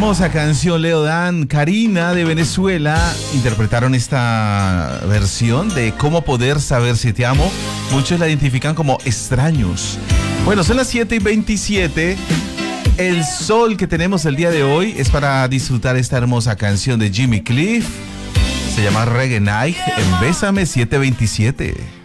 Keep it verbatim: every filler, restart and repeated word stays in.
hermosa canción, Leo Dan, Karina de Venezuela interpretaron esta versión de Cómo poder saber si te amo. Muchos la identifican como Extraños. Bueno, son las siete y veintisiete. El sol que tenemos el día de hoy es para disfrutar esta hermosa canción de Jimmy Cliff. Se llama Reggae Night en Bésame siete veintisiete.